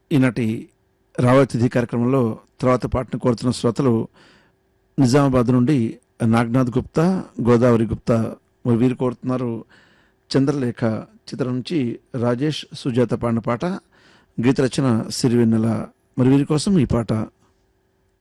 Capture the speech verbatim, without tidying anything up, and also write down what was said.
ఈనాటి రావతిథి కార్యక్రమంలో తర్వాత పాటను కోరుతున్న శ్రోతలు నిజామాబాద్ నుండి నాగనాథ్ గుప్తా, గోదావరి గుప్తా. మరి వీరు కోరుతున్నారు చంద్రలేఖ చిత్రం నుంచి రాజేష్ సుజాత పాడిన పాట. గీత రచన సిరివెన్నెల. మరి వీరి కోసం ఈ పాట.